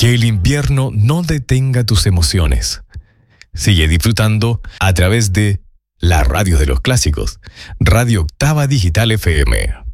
Que el invierno no detenga tus emociones. Sigue disfrutando a través de la radio de los clásicos, Radio Octava Digital FM.